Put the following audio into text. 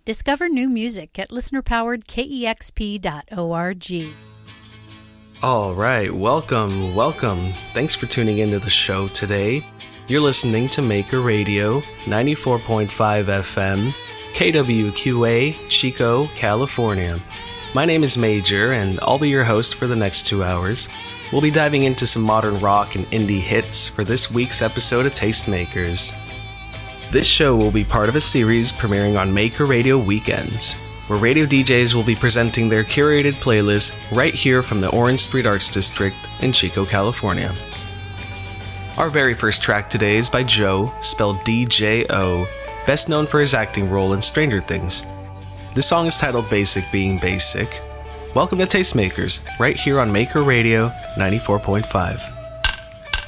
Discover new music at listenerpoweredkexp.org. All right, welcome. Thanks for tuning into the show today. You're listening to Maker Radio, 94.5 FM, KWQA, Chico, California. My name is Major, and I'll be your host for the next 2 hours. We'll be diving into some modern rock and indie hits for this week's episode of Tastemakers. This show will be part of a series premiering on Maker Radio weekends, where radio DJs will be presenting their curated playlist right here from the Orange Street Arts District in Chico, California. Our very first track today is by Joe, spelled D-J-O, best known for his acting role in Stranger Things. This song is titled Basic Being Basic. Welcome to Tastemakers, right here on Maker Radio 94.5.